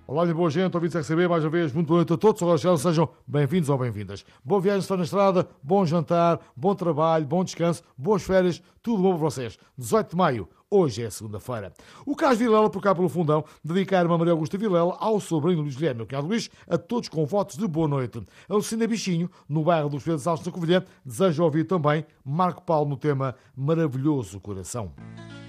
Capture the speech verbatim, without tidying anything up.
Olá, minha boa gente, ouvintes R C B, mais uma vez, muito boa noite a todos, Olá, sejam bem-vindos ou bem-vindas. Boa viagem se for na estrada, bom jantar, bom trabalho, bom descanso, boas férias, tudo bom para vocês. dezoito de maio, hoje é segunda-feira. O Cais Vilela, por cá pelo fundão, dedicar-me a Maria Augusta Vilela, ao sobrinho Luís Guilherme, meu cunhado Luís, a todos com votos de boa noite. A Lucina Bichinho, no bairro dos Pedros Altos na Covilhã, deseja ouvir também Marco Paulo no tema Maravilhoso Coração.